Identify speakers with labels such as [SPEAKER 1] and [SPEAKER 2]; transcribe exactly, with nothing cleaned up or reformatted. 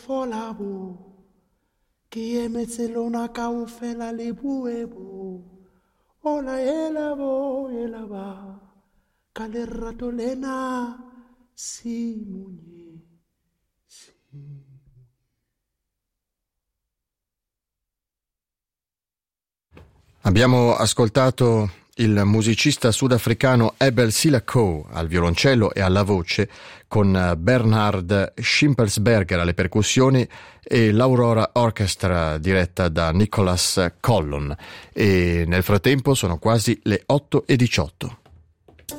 [SPEAKER 1] Folabo, chi è mezzelona caufela le buebo, ola e la vo e la va, cale ratolena si mugne, si.
[SPEAKER 2] Abbiamo ascoltato il musicista sudafricano Abel Silakow al violoncello e alla voce, con Bernhard Schimpelsberger alle percussioni e l'Aurora Orchestra diretta da Nicholas Collon. E nel frattempo sono quasi le otto e diciotto.